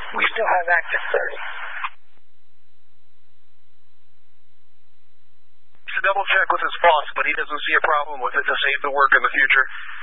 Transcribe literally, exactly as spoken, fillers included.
We still have active thirty. To double check with his boss, but he doesn't see a problem with it to save the work in the future.